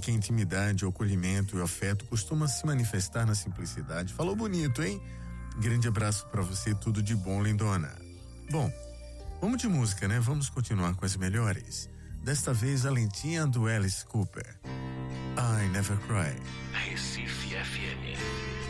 que a intimidade, o acolhimento e o afeto costumam se manifestar na simplicidade. Falou bonito, hein? Grande abraço pra você, tudo de bom, lindona. Bom, vamos de música, né? Vamos continuar com as melhores. Desta vez a lentinha do Alice Cooper. I Never Cry. Recife FM.